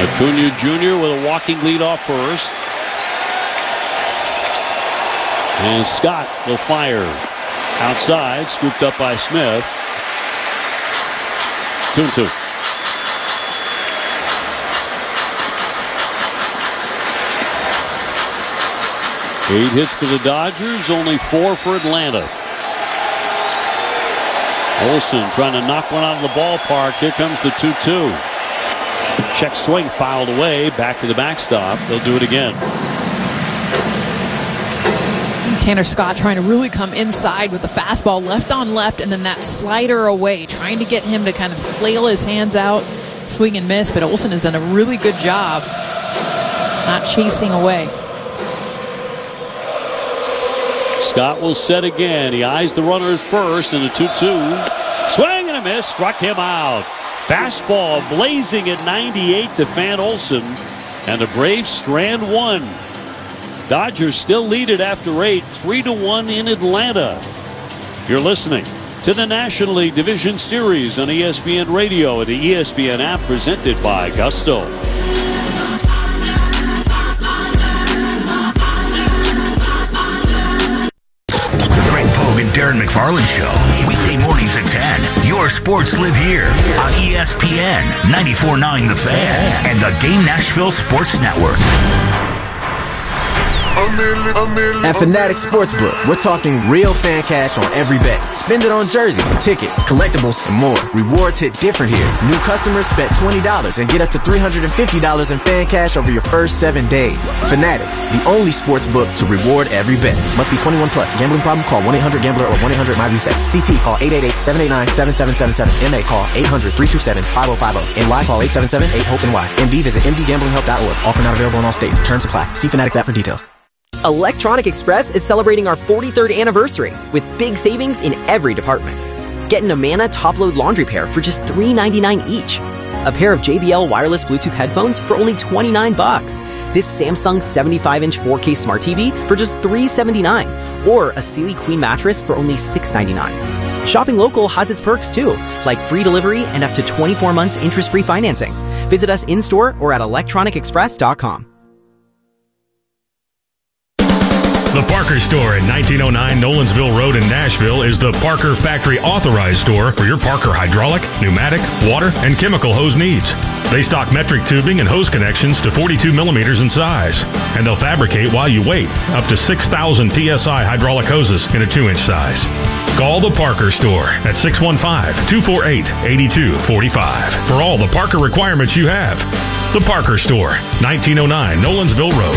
Acuna Jr. with a walking lead off first. And Scott will fire. Outside, scooped up by Smith. 2-2. Eight hits for the Dodgers, only 4 for Atlanta. Olson trying to knock one out of the ballpark. Here comes the 2-2. Check swing fouled away. Back to the backstop. They'll do it again. Tanner Scott trying to really come inside with the fastball left on left, and then that slider away, trying to get him to kind of flail his hands out, swing and miss. But Olson has done a really good job not chasing away. Scott will set again. He eyes the runner at first, and a 2-2. Swing and a miss. Struck him out. Fastball blazing at 98 to Fan Olson. And the Braves strand one. Dodgers still lead it after 8, 3-1 in Atlanta. You're listening to the National League Division Series on ESPN Radio and the ESPN app, presented by Gusto. The Greg Pogue and Darren McFarland Show, weekday mornings at 10. Your sports live here on ESPN 94.9 The Fan and the Game Nashville Sports Network. At Fanatics Sportsbook, we're talking real fan cash on every bet. Spend it on jerseys, tickets, collectibles, and more. Rewards hit different here. New customers bet $20 and get up to $350 in fan cash over your first 7 days. Fanatics, the only sportsbook to reward every bet. Must be 21 plus. Gambling problem? Call 1-800-GAMBLER or 1-800-MyReset. CT call 888-789-7777. MA call 800-327-5050. NY call 877-8-HOPE-NY. MD visit mdgamblinghelp.org. Offer not available in all states. Terms apply. See Fanatics app for details. Electronic Express is celebrating our 43rd anniversary with big savings in every department. Get an Amana top-load laundry pair for just $3.99 each. A pair of JBL wireless Bluetooth headphones for only $29. This Samsung 75-inch 4K Smart TV for just $379. Or a Sealy Queen mattress for only $699. Shopping local has its perks too, like free delivery and up to 24 months interest-free financing. Visit us in-store or at electronicexpress.com. The Parker Store at 1909 Nolensville Road in Nashville is the Parker Factory Authorized Store for your Parker hydraulic, pneumatic, water, and chemical hose needs. They stock metric tubing and hose connections to 42 millimeters in size, and they'll fabricate while you wait up to 6,000 PSI hydraulic hoses in a 2-inch size. Call the Parker Store at 615-248-8245 for all the Parker requirements you have. The Parker Store, 1909 Nolensville Road.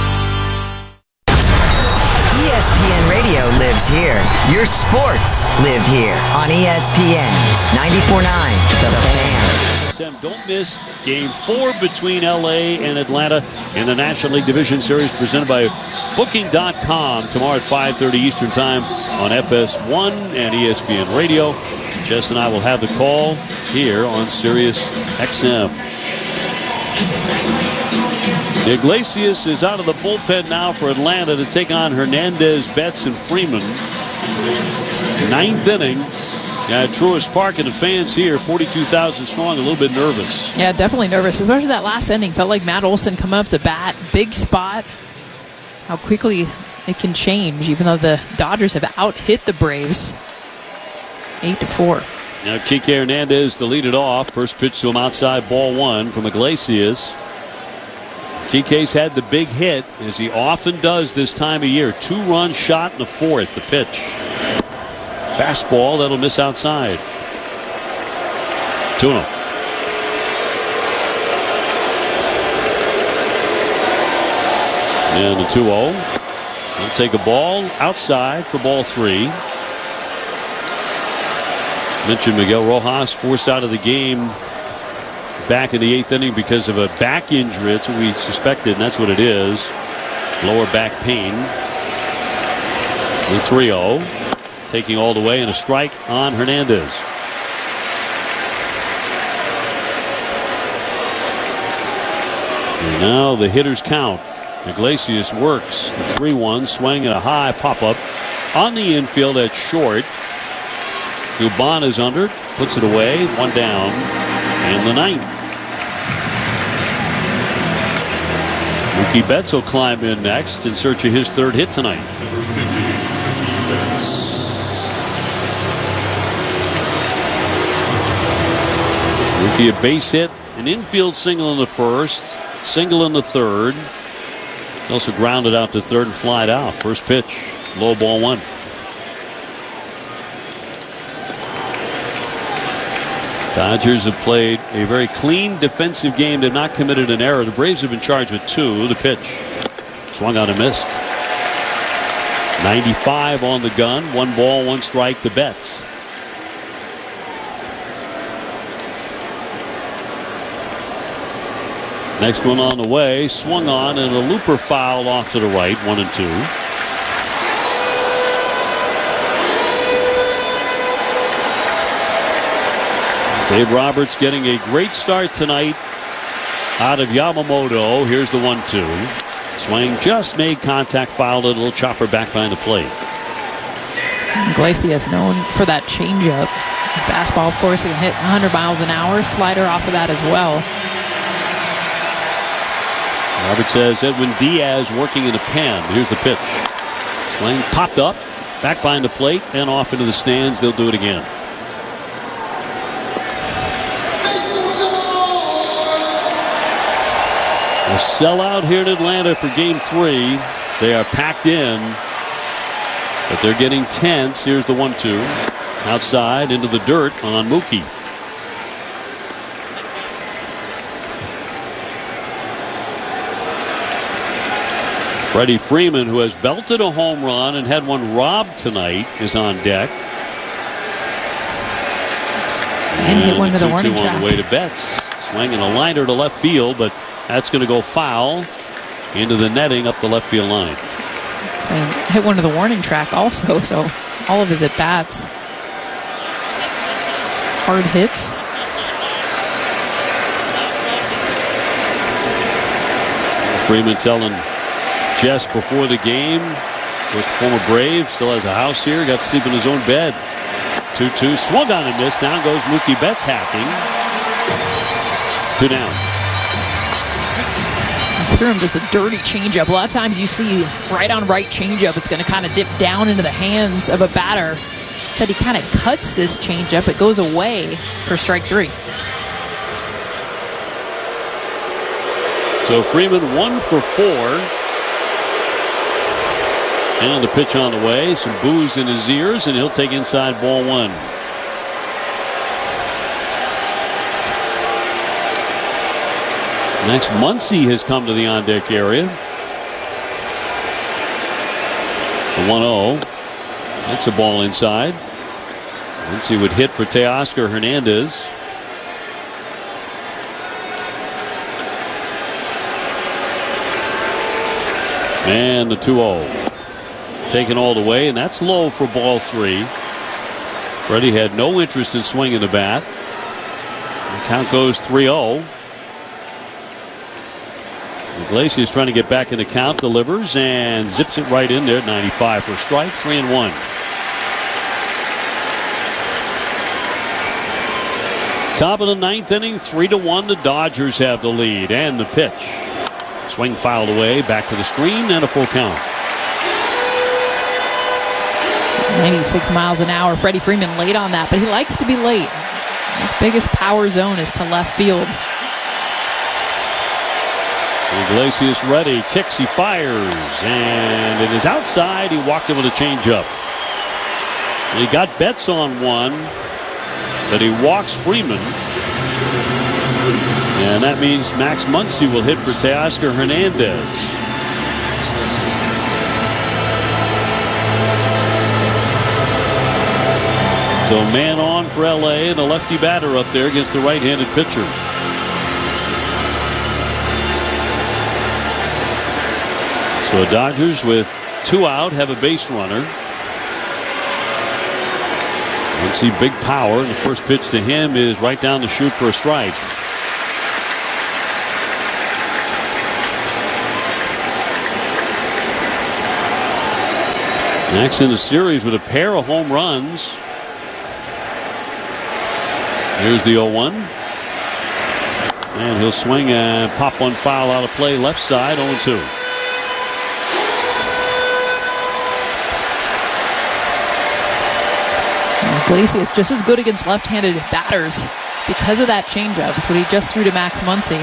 ESPN Radio lives here. Your sports live here on ESPN 94.9 The Fan. Don't miss Game 4 between LA and Atlanta in the National League Division Series, presented by Booking.com tomorrow at 5:30 Eastern Time on FS1 and ESPN Radio. Jess and I will have the call here on Sirius XM. Iglesias is out of the bullpen now for Atlanta to take on Hernandez, Betts, and Freeman. 9th inning at Truist Park, and the fans here, 42,000 strong, a little bit nervous. Yeah, definitely nervous, especially that last inning. Felt like Matt Olson coming up to bat, big spot. How quickly it can change, even though the Dodgers have out-hit the Braves 8-4. Now Kike Hernandez to lead it off. First pitch to him outside, ball 1 from Iglesias. Kike's had the big hit, as he often does this time of year. 2-run shot in the 4th, the pitch. Fastball, that'll miss outside. 2-0. And the 2-0. He'll take a ball outside for ball 3. Mentioned Miguel Rojas forced out of the game back in the 8th inning because of a back injury. That's what we suspected, and that's what it is. Lower back pain. The 3-0. Taking all the way, and a strike on Hernandez. And now the hitters count. Iglesias works the 3-1 swing and a high pop-up on the infield at short. Dubon is under, puts it away, 1 down, and the 9th. Mookie Betts will climb in next in search of his third hit tonight. Number 50, Mookie Betts. Mookie a base hit, an infield single in the first, single in the third. He also grounded out to third and flied out. First pitch, low ball one. Dodgers have played a very clean defensive game. They've not committed an error. The Braves have been charged with 2. The pitch swung on and missed. 95 on the gun. 1 ball, 1 strike to Betts. Next one on the way, swung on, and a looper foul off to the right, 1-2. Dave Roberts getting a great start tonight out of Yamamoto. Here's the 1-2. Swing just made contact, fouled it, a little chopper back behind the plate. Iglesias known for that changeup. Fastball, of course, he can hit 100 miles an hour. Slider off of that as well. Roberts says Edwin Diaz working in the pen. Here's the pitch. Swing popped up, back behind the plate, and off into the stands. They'll do it again. A sellout here in Atlanta for Game 3. They are packed in, but they're getting tense. Here's the 1-2. Outside into the dirt on Mookie. Freddie Freeman, who has belted a home run and had one robbed tonight, is on deck. And hit one to the warning track. On the way to Betts. Swinging a liner to left field, but that's going to go foul into the netting up the left field line. So hit one to the warning track also, so all of his at-bats. Hard hits. Freeman telling Jess before the game, was the former Brave, still has a house here, got to sleep in his own bed. 2-2, swung on and missed. Down goes Mookie Betts hacking. 2 down. Threw him just a dirty changeup. A lot of times you see right on right changeup, it's going to kind of dip down into the hands of a batter. Said he kind of cuts this changeup. It goes away for strike 3. So Freeman 1 for 4. And the pitch on the way. Some boos in his ears, and he'll take inside ball 1. Next, Muncy has come to the on-deck area. The 1-0. That's a ball inside. Muncy would hit for Teoscar Hernandez. And the 2-0. Taken all the way, and that's low for ball 3. Freddie had no interest in swinging the bat. The count goes 3-0. Iglesias trying to get back in the count, delivers and zips it right in there. 95 for a strike, 3-1. Top of the 9th inning, 3-1. The Dodgers have the lead, and the pitch. Swing fouled away, back to the screen, and a full count. 96 miles an hour. Freddie Freeman late on that, but he likes to be late. His biggest power zone is to left field. Iglesias ready, kicks, he fires, and it is outside. He walked him with a changeup. He got Betts on one, but he walks Freeman. And that means Max Muncy will hit for Teoscar Hernandez. So man on for LA, and a lefty batter up there against the right-handed pitcher. So Dodgers with 2 out have a base runner. Muncy big power, and the first pitch to him is right down the chute for a strike. Next in the series with a pair of home runs. Here's the 0-1. And he'll swing and pop one foul out of play left side, 0-2. Iglesias just as good against left-handed batters because of that changeup. That's what he just threw to Max Muncy.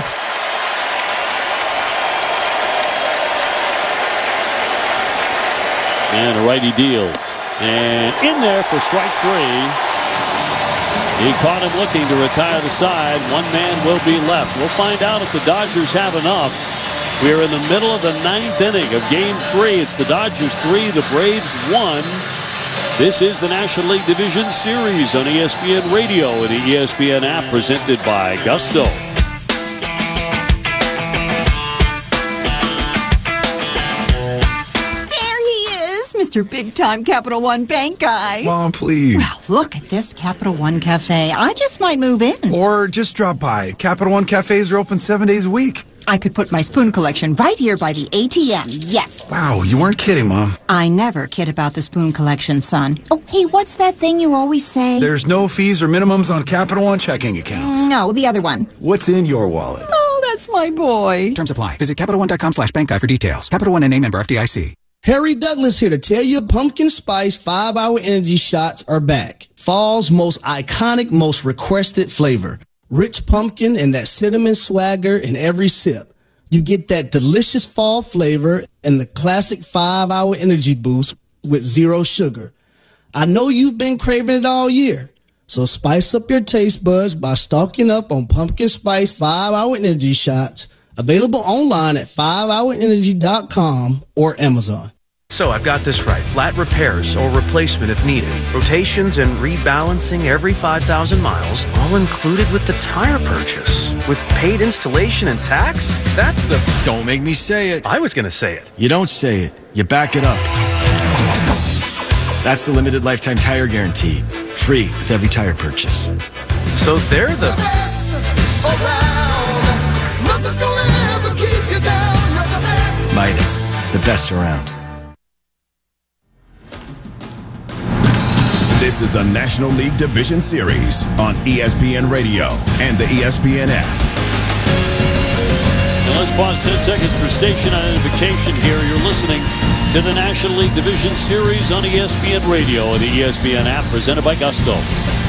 And a righty deals. And in there for strike 3. He caught him looking to retire the side. One man will be left. We'll find out if the Dodgers have enough. We are in the middle of the 9th inning of Game 3. It's the Dodgers 3, the Braves 1. This is the National League Division Series on ESPN Radio and the ESPN app, presented by Gusto. Mr. Big-Time Capital One Bank guy. Mom, please. Well, look at this Capital One Cafe. I just might move in. Or just drop by. Capital One Cafes are open 7 days a week. I could put my spoon collection right here by the ATM. Yes. Wow, you weren't kidding, Mom. I never kid about the spoon collection, son. Oh, hey, what's that thing you always say? There's no fees or minimums on Capital One checking accounts. No, the other one. What's in your wallet? Oh, that's my boy. Terms apply. Visit CapitalOne.com/bank guide for details. Capital One and name member FDIC. Harry Douglas here to tell you pumpkin spice 5-hour energy shots are back. Fall's most iconic, most requested flavor. Rich pumpkin and that cinnamon swagger in every sip. You get that delicious fall flavor and the classic 5-hour energy boost with zero sugar. I know you've been craving it all year. So spice up your taste buds by stocking up on pumpkin spice 5-hour energy shots. Available online at 5hourenergy.com or Amazon. So I've got this right. Flat repairs or replacement if needed. Rotations and rebalancing every 5,000 miles, all included with the tire purchase. With paid installation and tax? That's the... Don't make me say it. I was going to say it. You don't say it. You back it up. That's the limited lifetime tire guarantee. Free with every tire purchase. So they're the... best around. Nothing's gonna ever keep you down. You're the best. Midas, the best around. This is the National League Division Series on ESPN Radio and the ESPN app. Now let's pause 10 seconds for station identification here. You're listening to the National League Division Series on ESPN Radio and the ESPN app, presented by Gusto.